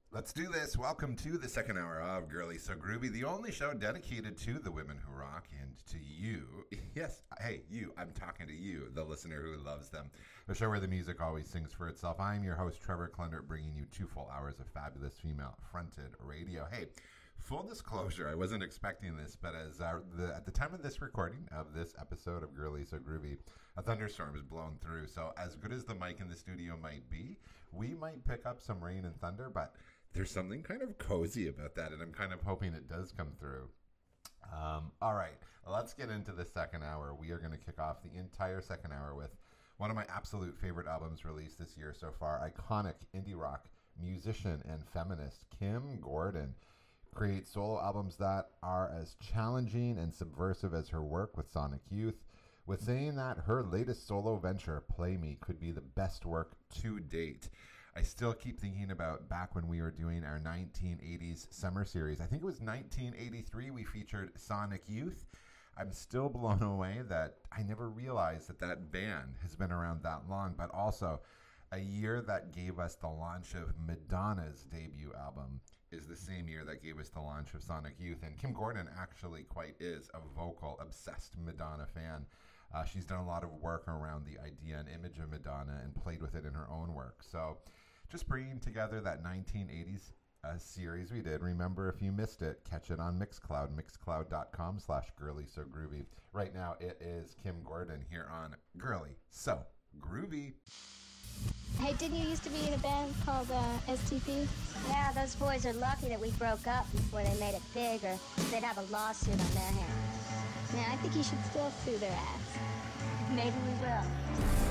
Let's do this. Welcome to the second hour of Girly So Groovy, the only show dedicated to the women who rock and to you. Yes, hey, you. I'm talking to you, the listener who loves them. A show where the music always sings for itself. I'm your host, Trevor Klendert, bringing you 2 full hours of fabulous female-fronted radio. Hey, full disclosure, I wasn't expecting this, but at the time of this recording of this episode of Girly So Groovy, a thunderstorm is blown through. So as good as the mic in the studio might be, we might pick up some rain and thunder, but there's something kind of cozy about that, and I'm kind of hoping it does come through. All right, let's get into the second hour. We are going to kick off the entire second hour with one of my absolute favorite albums released this year so far. Iconic indie rock musician and feminist Kim Gordon creates solo albums that are as challenging and subversive as her work with Sonic Youth, with saying that her latest solo venture, Play Me, could be the best work to date. I still keep thinking about back when we were doing our 1980s summer series. I think it was 1983 we featured Sonic Youth. I'm still blown away that I never realized that that band has been around that long, but also a year that gave us the launch of Madonna's debut album is the same year that gave us the launch of Sonic Youth. And Kim Gordon actually quite is a vocal, obsessed Madonna fan. She's done a lot of work around the idea and image of Madonna and played with it in her own work. So just bringing together that 1980s series we did. Remember, if you missed it, catch it on Mixcloud, mixcloud.com/girly-so-groovy. Right now, it is Kim Gordon here on Girly So Groovy. Hey, didn't you used to be in a band called STP? Yeah, those boys are lucky that we broke up before they made it big, or they'd have a lawsuit on their hands. Man, I think you should still sue their ass. Maybe we will.